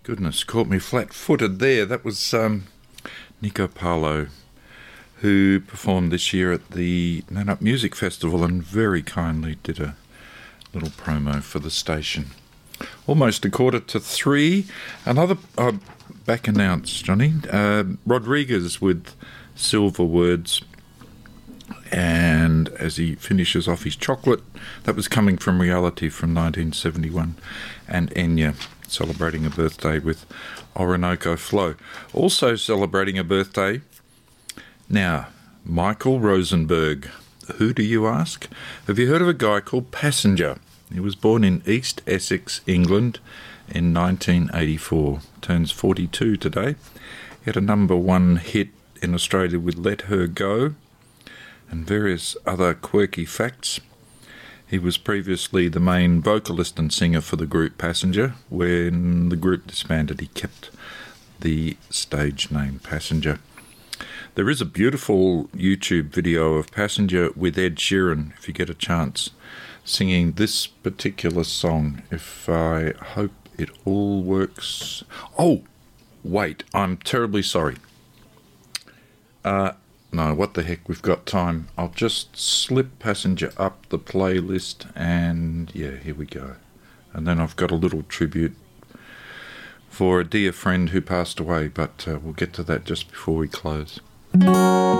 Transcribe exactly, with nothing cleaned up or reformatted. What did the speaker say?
Goodness, caught me flat-footed there. That was um, Nico Paulo, who performed this year at the Nannup Music Festival and very kindly did a little promo for the station. Almost a quarter to three. Another uh, back announced, Johnny. Uh, Rodriguez with Silver Words. And as he finishes off his chocolate, that was Coming From Reality from nineteen seventy-one. And Enya celebrating a birthday with Orinoco Flow. Also celebrating a birthday, now, Michael Rosenberg. Who do you ask? Have you heard of a guy called Passenger? He was born in East Essex, England in nineteen eighty-four. Turns forty-two today. He had a number one hit in Australia with Let Her Go and various other quirky facts. He was previously the main vocalist and singer for the group Passenger. When the group disbanded, he kept the stage name Passenger. There is a beautiful YouTube video of Passenger with Ed Sheeran, if you get a chance, singing this particular song. If I hope it all works. Oh, wait, I'm terribly sorry. Uh, no, what the heck, we've got time. I'll just slip Passenger up the playlist and, yeah, here we go. And then I've got a little tribute for a dear friend who passed away, but uh, we'll get to that just before we close.